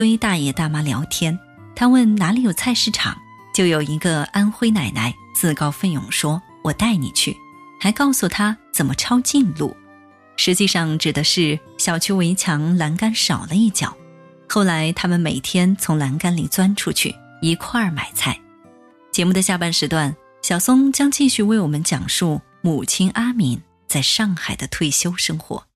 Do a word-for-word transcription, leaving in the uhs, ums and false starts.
堆大爷大妈聊天，他问哪里有菜市场，就有一个安徽奶奶自告奋勇说我带你去，还告诉他怎么抄近路。实际上指的是小区围墙栏杆少了一角，后来他们每天从栏杆里钻出去一块儿买菜。节目的下半时段，小松将继续为我们讲述母亲阿敏在上海的退休生活。